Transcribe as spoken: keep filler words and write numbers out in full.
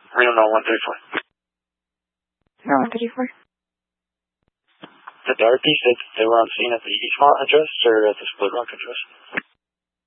Reno nine one three four. nine one three four. The Darby said they were on scene at the Eastmont address or at the Split Rock address?